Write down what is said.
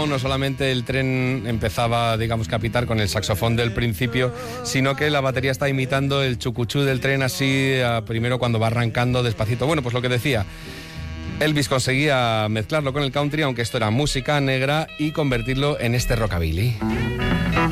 no solamente el tren empezaba, digamos, que a pitar con el saxofón del principio, sino que la batería está imitando el chucuchú del tren así, primero cuando va arrancando despacito. Bueno, pues lo que decía, Elvis conseguía mezclarlo con el country, aunque esto era música negra, y convertirlo en este rockabilly.